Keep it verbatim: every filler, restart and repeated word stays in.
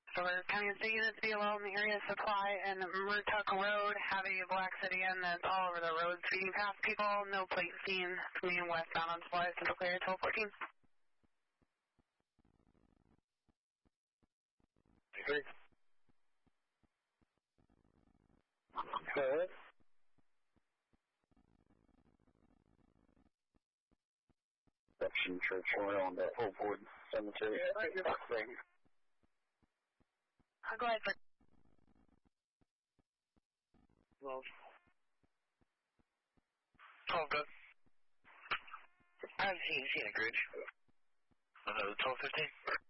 So there's county and state units B L L in the area supply and Murtuck Road have a Black City Inn that's all over the road speeding past people. No plate seen coming westbound on supply. Central clear twelve fourteen. Okay. Go ahead. Section Church Road on the Oakwood Cemetery. Thing. I'll go ahead for twelve. twelve, good. I haven't seen, seen a grid. Uh, twelve fifteen.